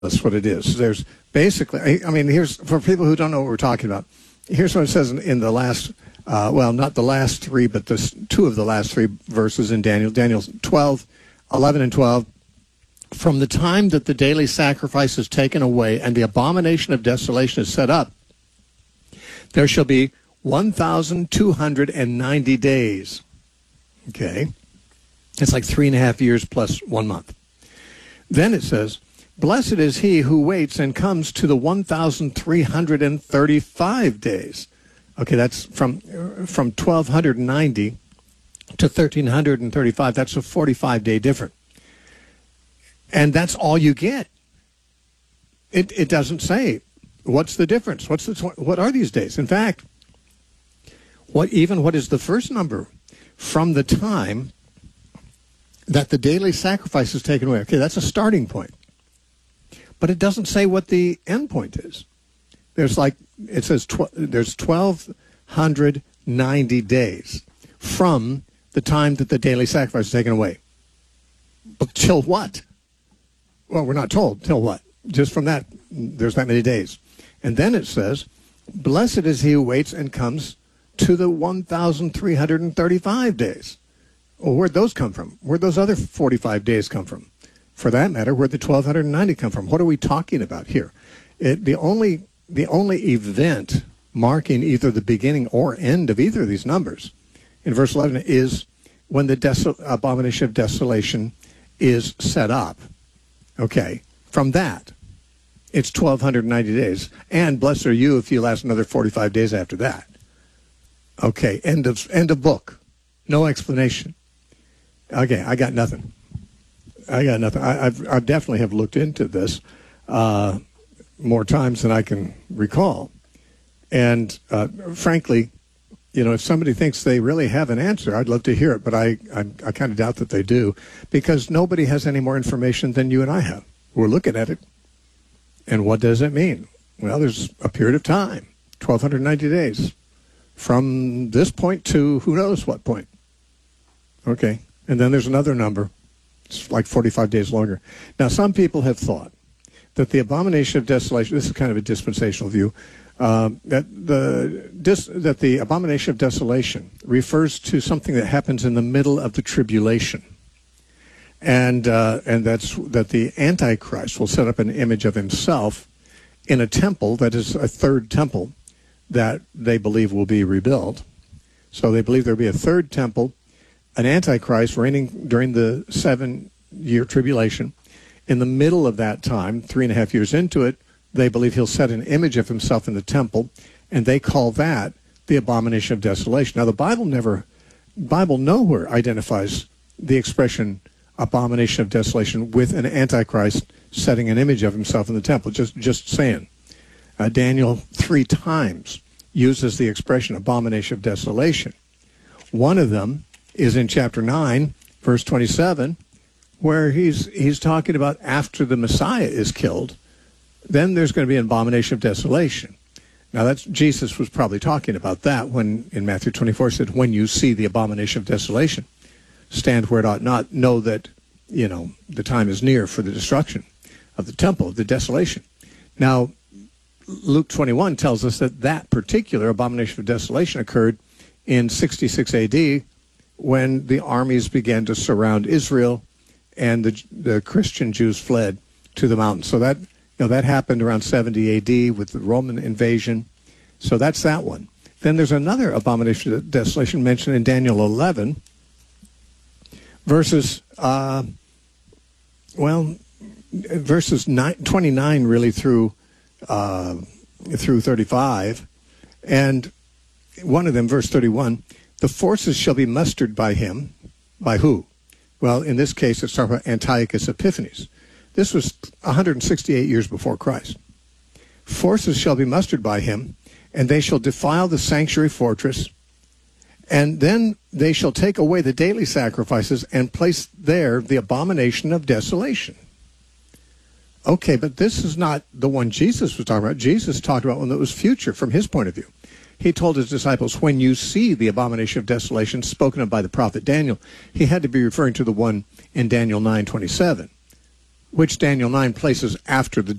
That's what it is. There's basically, I mean, here's, for people who don't know what we're talking about, here's what it says in the last, well, not the last three, but two of the last three verses in Daniel. Daniel 12, 11 and 12. From the time that the daily sacrifice is taken away and the abomination of desolation is set up, there shall be 1,290 days. Okay. It's like 3.5 years plus 1 month. Then it says, blessed is he who waits and comes to the 1,335 days. Okay, that's from 1,290 to 1,335. That's a 45-day difference. And that's all you get. It doesn't say what's the difference. What are these days? In fact, what is the first number from the time that the daily sacrifice is taken away? Okay, that's a starting point. But it doesn't say what the end point is. There's there's 1,290 days from the time that the daily sacrifice is taken away. But till what? Well, we're not told. Till what? Just from that, there's that many days. And then it says, blessed is he who waits and comes to the 1,335 days. Well, where'd those come from? Where'd those other 45 days come from? For that matter, where'd the 1,290 come from? What are we talking about here? The only event marking either the beginning or end of either of these numbers in verse 11 is when the abomination of desolation is set up. Okay, from that, it's 1,290 days. And blessed are you if you last another 45 days after that. Okay, end of book. No explanation. Okay, I got nothing. I definitely have looked into this more times than I can recall. And frankly, if somebody thinks they really have an answer, I'd love to hear it, but I kind of doubt that they do, because nobody has any more information than you and I have. We're looking at it. And what does it mean? Well, there's a period of time, 1,290 days, from this point to who knows what point. Okay, and then there's another number. It's like 45 days longer. Now, some people have thought that the abomination of desolation, this is kind of a dispensational view, that the abomination of desolation refers to something that happens in the middle of the tribulation. And that's that the Antichrist will set up an image of himself in a temple that is a third temple that they believe will be rebuilt. So they believe there will be a third temple, an Antichrist reigning during the 7-year tribulation. In the middle of that time, 3.5 years into it, they believe he'll set an image of himself in the temple, and they call that the abomination of desolation. Now, the Bible nowhere identifies the expression abomination of desolation with an Antichrist setting an image of himself in the temple. Just saying. Daniel 3 times uses the expression abomination of desolation. One of them is in chapter 9, verse 27, where he's talking about after the Messiah is killed, then there's going to be an abomination of desolation. Now, Jesus was probably talking about that when in Matthew 24 said, when you see the abomination of desolation, stand where it ought not, know that, the time is near for the destruction of the temple, of the desolation. Now, Luke 21 tells us that particular abomination of desolation occurred in 66 AD when the armies began to surround Israel and the Christian Jews fled to the mountains. So that happened around 70 AD with the Roman invasion. So that's that one. Then there's another abomination of desolation mentioned in Daniel 11, verses 29 really through 35. And one of them, verse 31, the forces shall be mustered by him. By who? Well, in this case, it's talking about Antiochus Epiphanes. This was 168 years before Christ. Forces shall be mustered by him, and they shall defile the sanctuary fortress, and then they shall take away the daily sacrifices and place there the abomination of desolation. Okay, but this is not the one Jesus was talking about. Jesus talked about one that was future from his point of view. He told his disciples, when you see the abomination of desolation spoken of by the prophet Daniel, he had to be referring to the one in Daniel 9:27. which Daniel 9 places after the